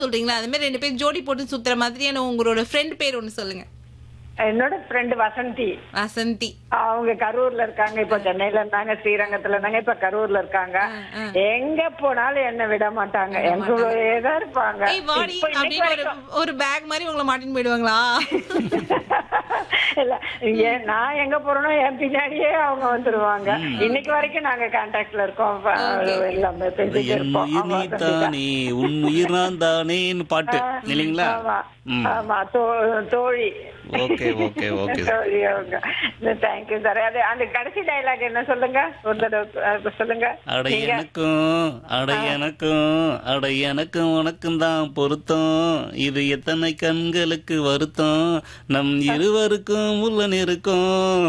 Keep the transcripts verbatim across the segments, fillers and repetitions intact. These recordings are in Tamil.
சொல்றீங்களா? அது மாதிரி ரெண்டு பேரும் ஜோடி போட்டு சுத்துற மாதிரியான உங்களோட ஃப்ரெண்ட் பேர் ஒண்ணு சொல்லுங்க. என்னோட ஃப்ரெண்ட் வசந்தி. வசந்தி. அவங்க கரூர்ல இருக்காங்க. இப்ப சென்னையில இருந்தாங்க, ஸ்ரீரங்கத்துல இருந்தாங்க, இப்ப கரூர்ல இருக்காங்க. எங்க போனாலும் என்ன விட மாட்டாங்க, எங்கதான் இருப்பாங்க. ஏய் வாடி இப்ப இன்னைக்கு அப்படின்னு ஒரு வரைக்கும் ஒரு பேக் மாதிரி உங்களை மாட்டின்னு போயிடுவாங்களா? இல்ல, ஏன் நான் எங்க போறேனோ என் பின்னாடியே அவங்க வந்துருவாங்க. இன்னைக்கு வரைக்கும் நாங்க கான்டாக்ட்ல இருக்கோம். எல்லாமே பேசிட்டு என் இருப்போம். உயிர் நீ தானே உன் உயிர் நான் தானேன்னு பாட்டு இல்லைங்களா? ஆமா ஆமா, தோ- தோழி. ஓகே ஓகே ஓகே தோழி அவங்க. Thank you sir. அது அந்த கடைசி டயலாக் என்ன சொல்லுங்க, ஒரு தடவை அது சொல்லுங்க. அட நீங்க எனக்கும் அட எனக்கும் அட எனக்கும் உனக்கும் தான் பொருத்தம், இது எத்தனை கண்களுக்கு வருத்தம், நம் இருவருக்கும் உள்ள இருக்கும்.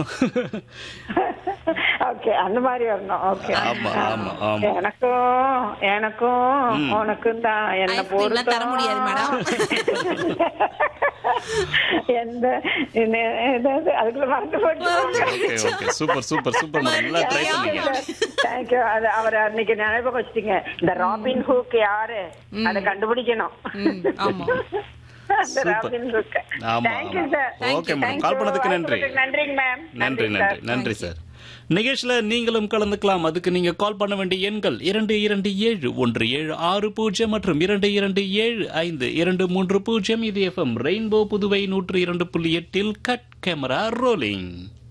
ஓகே, அந்த மாதிரி வரணும். ஓகே, ஆமா ஆமா ஆமா. எனக்கும் எனக்கும் உனக்கும் தான் என்ன ஐஸ்கிரீம்லாம் தர முடியாது மேடம். எந்த என்ன- ஏதாவது அதுக்குள்ள மறந்து போட்டு. Okay okay super super super madam, நல்லா ட்ரை பண்ணீங்க. தேங்க்யூ. அது அவர் அன்னைக்கு ஞாபகம் வச்சுட்டீங்க. இந்த ராபின் ஹூக் யாரு அதை கண்டுபிடிக்கணும். ம், ஆமா. அந்த ராபின் ஹூக். ஆமா தேங்க்யூ ஆமா. சார். ஓகே மேடம், கால் பண்ணதுக்கு நன்றி. நன்றிங்க மேம். நன்றி நன்றி நன்றி சார். நிகழ்ச்சியில நீங்களும் கலந்துக்கலாம். அதுக்கு நீங்க கால் பண்ண வேண்டிய எண்கள் இரண்டு இரண்டு ஏழு ஒன்று ஏழு ஆறு பூஜ்ஜியம் மற்றும் இரண்டு இரண்டு ஏழு ஐந்து இரண்டு மூன்று பூஜ்ஜியம். இது எஃப்எம் ரெயின்போ புதுவை நூற்று இரண்டு புள்ளி எட்டில் கட் கேமரா ரோலிங்.